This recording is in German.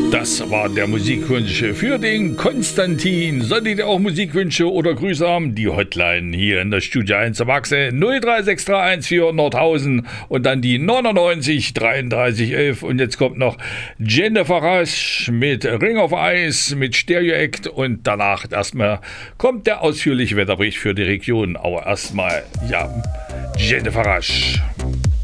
Das war der Musikwunsch für den Konstantin. Solltet ihr auch Musikwünsche oder Grüße haben? Die Hotline hier in der Studio 1 am Achse 03631 Nordhausen und dann die 99 33 11. Und jetzt kommt noch Jennifer Rush mit Ring of Ice, mit Stereo Act und danach erstmal kommt der ausführliche Wetterbericht für die Region. Aber erstmal, ja, Jennifer Rush.